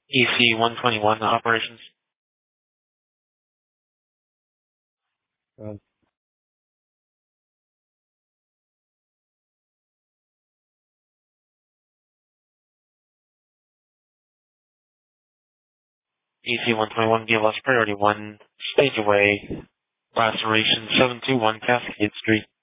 EC-121 operations. EC-121, give us priority 1, stage away, laceration 721 Cascade Street.